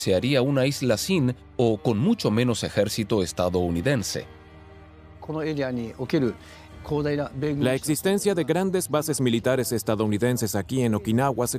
se haría una isla sin o con mucho menos ejército estadounidense. La existencia de grandes bases militares estadounidenses aquí en Okinawa se